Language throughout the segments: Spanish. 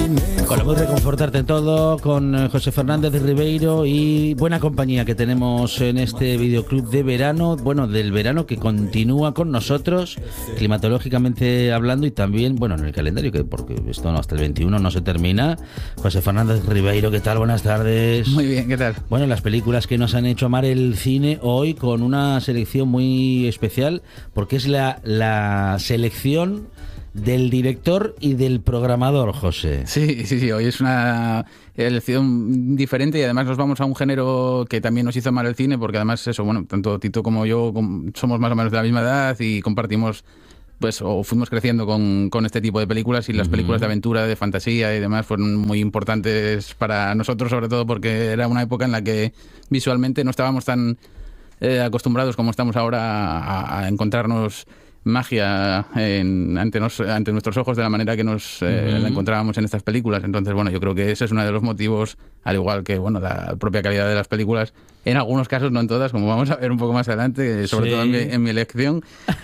Con la voz de Confortarte en Todo, con José Fernández de Ribeiro y buena compañía que tenemos en este videoclub de verano, bueno, del verano que continúa con nosotros, climatológicamente hablando y también, bueno, en el calendario, que porque esto no, hasta el 21 no se termina. José Fernández de Ribeiro, ¿qué tal? Buenas tardes. Muy bien, ¿qué tal? Bueno, las películas que nos han hecho amar el cine hoy con una selección muy especial, porque es la selección del director y del programador, José. Sí, hoy es una elección diferente y además nos vamos a un género que también nos hizo amar el cine, porque además eso, bueno, tanto Tito como yo somos más o menos de la misma edad y compartimos, pues, o fuimos creciendo con este tipo de películas, y las películas de aventura, de fantasía y demás fueron muy importantes para nosotros, sobre todo porque era una época en la que visualmente no estábamos tan acostumbrados como estamos ahora a encontrarnos magia ante nuestros ojos de la manera que nos la encontrábamos en estas películas. Entonces, bueno, yo creo que ese es uno de los motivos, al igual que, bueno, la propia calidad de las películas, en algunos casos, no en todas, como vamos a ver un poco más adelante, sobre todo en mi elección,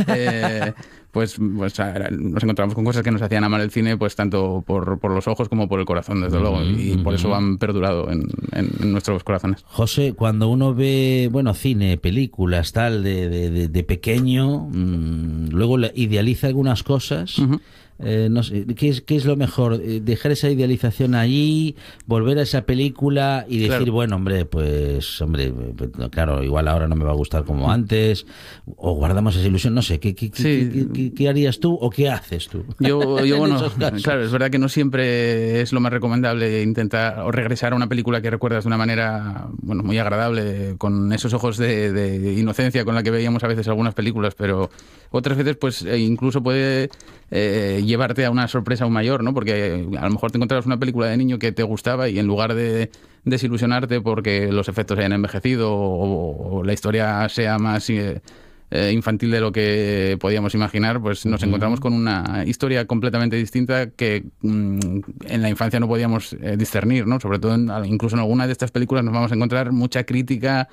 pues nos encontramos con cosas que nos hacían amar el cine, pues tanto por los ojos como por el corazón, desde luego, y por eso han perdurado en nuestros corazones. José, cuando uno ve, bueno, cine, películas, tal, de pequeño, luego idealiza algunas cosas. No sé, ¿qué es lo mejor? ¿Dejar esa idealización allí, volver a esa película y decir, claro, bueno, pues, claro, igual ahora no me va a gustar como antes, o guardamos esa ilusión? No sé, ¿qué harías tú o qué haces tú? Yo bueno, claro, es verdad que no siempre es lo más recomendable intentar o regresar a una película que recuerdas de una manera, bueno, muy agradable, con esos ojos de inocencia con la que veíamos a veces algunas películas, pero otras veces pues incluso puede llevarte a una sorpresa aún mayor, ¿no? Porque a lo mejor te encontrabas una película de niño que te gustaba y en lugar de desilusionarte porque los efectos hayan envejecido o la historia sea más infantil de lo que podíamos imaginar, pues nos encontramos con una historia completamente distinta que en la infancia no podíamos discernir, ¿no? Sobre todo, incluso en alguna de estas películas nos vamos a encontrar mucha crítica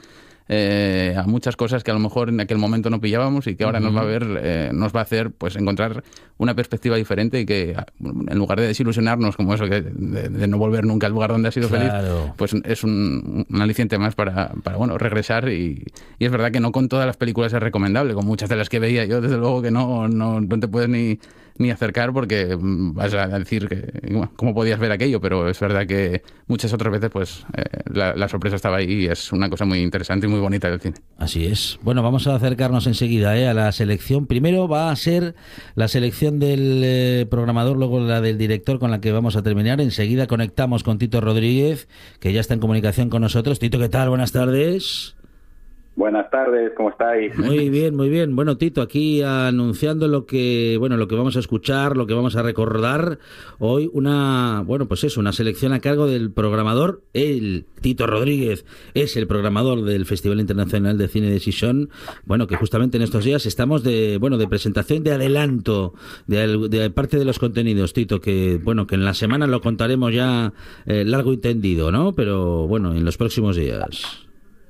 a muchas cosas que a lo mejor en aquel momento no pillábamos y que ahora nos va a hacer pues encontrar una perspectiva diferente, y que en lugar de desilusionarnos como eso de no volver nunca al lugar donde has sido feliz, pues es un aliciente más para bueno, regresar, y es verdad que no con todas las películas es recomendable, con muchas de las que veía yo desde luego que no te puedes ni acercar porque vas a decir que bueno, cómo podías ver aquello, pero es verdad que muchas otras veces pues la sorpresa estaba ahí, y es una cosa muy interesante y muy bonita del cine. Así es. Bueno, vamos a acercarnos enseguida a la selección. Primero va a ser la selección del programador, luego la del director, con la que vamos a terminar. Enseguida conectamos con Tito Rodríguez, que ya está en comunicación con nosotros. Tito, ¿qué tal? Buenas tardes. Buenas tardes, ¿cómo estáis? Muy bien, muy bien. Bueno, Tito, aquí anunciando lo que vamos a escuchar, lo que vamos a recordar hoy, una selección a cargo del programador. El Tito Rodríguez es el programador del Festival Internacional de Cine de Gijón. Bueno, que justamente en estos días estamos de presentación, de adelanto de parte de los contenidos, Tito, que en la semana lo contaremos ya largo y tendido, ¿no? Pero bueno, en los próximos días.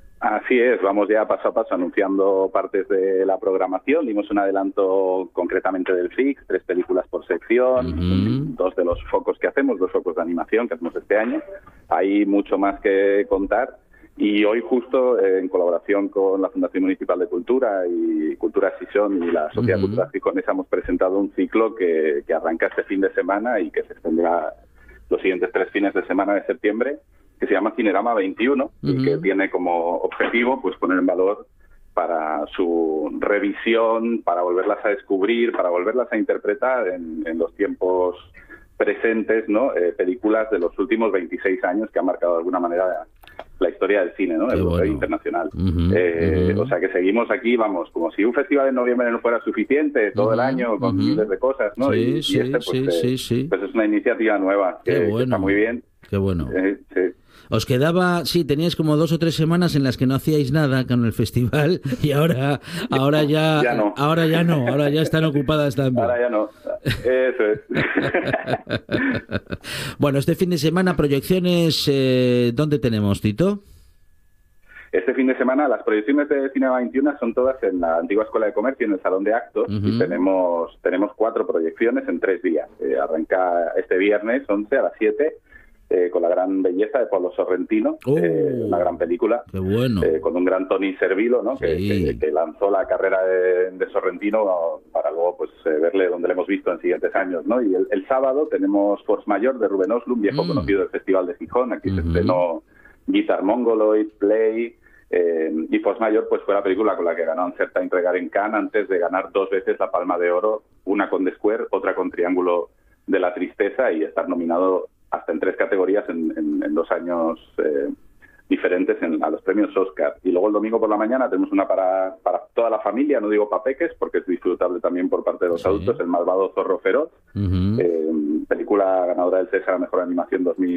Así es, vamos ya paso a paso anunciando partes de la programación. Dimos un adelanto concretamente del FIX, 3 películas por sección, 2 de los focos que hacemos, 2 focos de animación que hacemos este año. Hay mucho más que contar, y hoy justo en colaboración con la Fundación Municipal de Cultura y Cultura Gijón y la Sociedad Cultural Gijonesa hemos presentado un ciclo que arranca este fin de semana y que se extenderá los siguientes 3 fines de semana de septiembre, que se llama Cinerama 21 y que tiene como objetivo pues poner en valor para su revisión, para volverlas a descubrir, para volverlas a interpretar en los tiempos presentes, ¿no? Películas de los últimos 26 años que han marcado de alguna manera la historia del cine, ¿no? Europeo e internacional. O sea que seguimos aquí, vamos, como si un festival en noviembre no fuera suficiente todo el año con miles de cosas, ¿no? Sí, y este pues es una iniciativa nueva que está muy bien. Qué bueno. Sí. Os quedaba, teníais como 2 o 3 semanas en las que no hacíais nada con el festival, y ahora ya no. Ahora ya están ocupadas también. Ahora ya no. Eso es. Bueno, este fin de semana proyecciones, ¿dónde tenemos, Tito? Este fin de semana las proyecciones de Cinema 21 son todas en la antigua Escuela de Comercio, en el Salón de Actos, y tenemos 4 proyecciones en 3 días. Arranca este viernes 11 a las 7, con La gran belleza de Pablo Sorrentino, una gran película, qué bueno. Con un gran Tony Servillo, ¿no? Sí. que lanzó la carrera de Sorrentino para luego pues verle donde le hemos visto en siguientes años, ¿no? Y el sábado tenemos Force Mayor de Rubén Östlund, viejo conocido del Festival de Gijón. Aquí se estrenó Guitar Mongoloid, Play, y Force Mayor pues fue la película con la que ganó Uncertain Regard en Cannes, antes de ganar 2 veces la Palma de Oro, una con The Square, otra con Triángulo de la Tristeza, y estar nominado hasta en 3 categorías en 2 años diferentes a los premios Oscar. Y luego el domingo por la mañana tenemos una para toda la familia, no digo pa' peques, porque es disfrutable también por parte de los adultos, El malvado zorro feroz, película ganadora del César a Mejor Animación